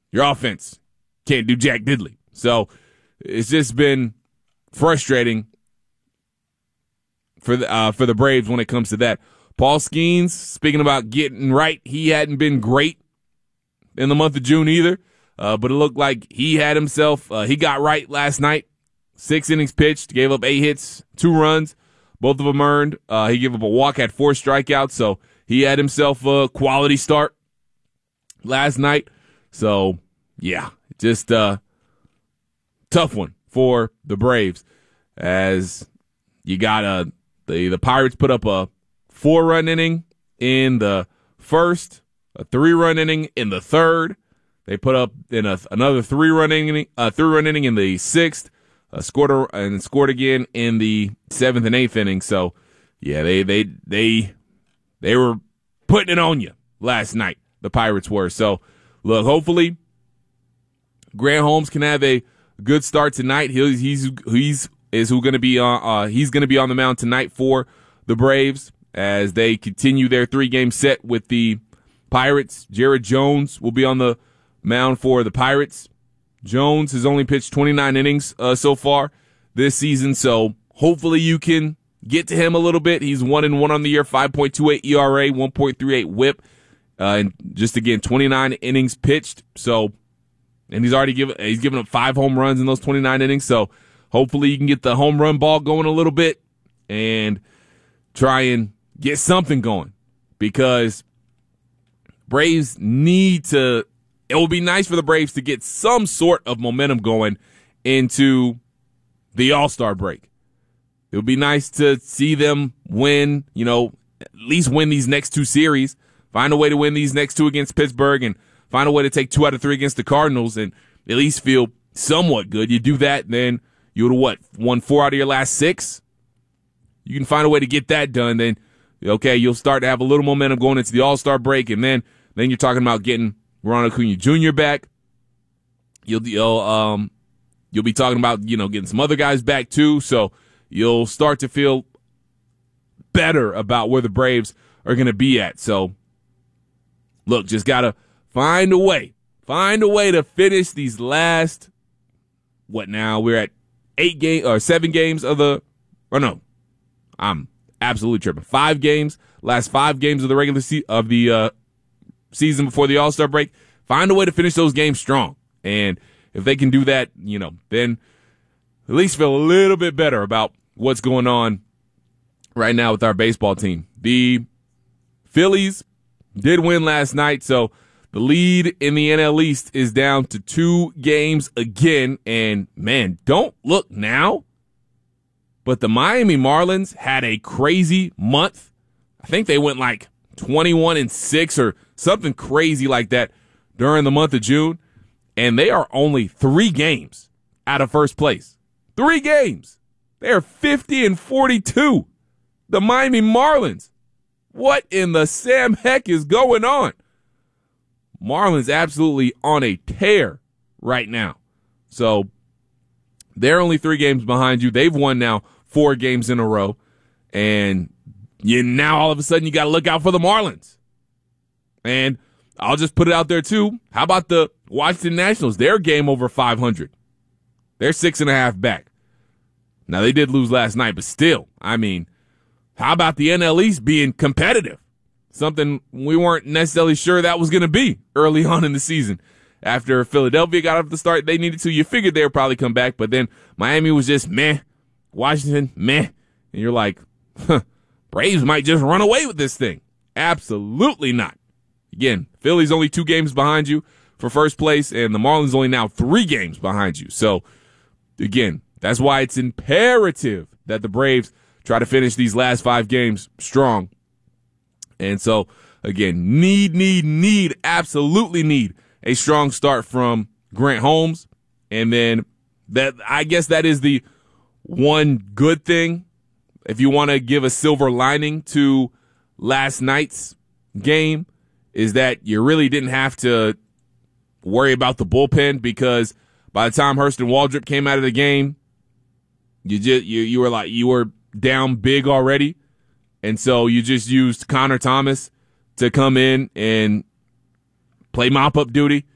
your offense can't do jack diddly. So it's just been frustrating for the Braves when it comes to that. Paul Skeens, speaking about getting right, he hadn't been great in the month of June either, but it looked like he had himself, he got right last night. 6 innings pitched, gave up 8 hits, 2 runs, both of them earned. He gave up a walk, had 4 strikeouts, so he had himself a quality start last night. So, yeah, just a tough one for the Braves as you got the Pirates put up a 4-run inning in the first, a 3-run inning in the third. They put up in another 3-run inning in the sixth. Scored again in the 7th and 8th inning. So, yeah, they were putting it on you last night. The Pirates were. So, look, hopefully Grant Holmes can have a good start tonight. He's going to be on the mound tonight for the Braves as they continue their 3-game set with the Pirates. Jared Jones will be on the mound for the Pirates. Jones has only pitched 29 innings so far this season, so hopefully you can get to him a little bit. He's 1-1 on the year, 5.28 ERA, 1.38 WHIP, and just again 29 innings pitched. So, and he's given up 5 home runs in those 29 innings. So hopefully you can get the home run ball going a little bit and try and get something going because Braves need to. It will be nice for the Braves to get some sort of momentum going into the All-Star break. It would be nice to see them win, at least win these next 2 series, find a way to win these next 2 against Pittsburgh and find a way to take 2 out of 3 against the Cardinals and at least feel somewhat good. You do that, then you would have, won 4 out of your last 6? You can find a way to get that done, then, okay, you'll start to have a little momentum going into the All-Star break, and then you're talking about getting Ronald Acuna Jr. back. You'll be talking about, getting some other guys back too. So you'll start to feel better about where the Braves are going to be at. So look, just got to find a way to finish these last, we're at 7 games I'm absolutely tripping. 5 games, last 5 games of the regular season before the All-Star break. Find a way to finish those games strong. And if they can do that, then at least feel a little bit better about what's going on right now with our baseball team. The Phillies did win last night, so the lead in the NL East is down to 2 games again. And, man, don't look now, but the Miami Marlins had a crazy month. I think they went 21-6 or something crazy like that during the month of June, and they are only 3 games out of first place. 3 games. They are 50-42. The Miami Marlins. What in the Sam heck is going on? Marlins absolutely on a tear right now. So they're only 3 games behind you. They've won now 4 games in a row, and now all of a sudden you got to look out for the Marlins. And I'll just put it out there too. How about the Washington Nationals? They're game over 500. They're 6.5 back. Now they did lose last night, but still, how about the NL East being competitive? Something we weren't necessarily sure that was going to be early on in the season. After Philadelphia got off the start they needed to, you figured they would probably come back, but then Miami was just meh. Washington, meh. And you're like, Braves might just run away with this thing. Absolutely not. Again, Philly's only 2 games behind you for first place, and the Marlins only now 3 games behind you. So, again, that's why it's imperative that the Braves try to finish these last 5 games strong. And so, again, absolutely need a strong start from Grant Holmes. And then I guess that is the one good thing. If you want to give a silver lining to last night's game, is that you really didn't have to worry about the bullpen because by the time Hurston Waldrop came out of the game, you were down big already, and so you just used Connor Thomas to come in and play mop-up duty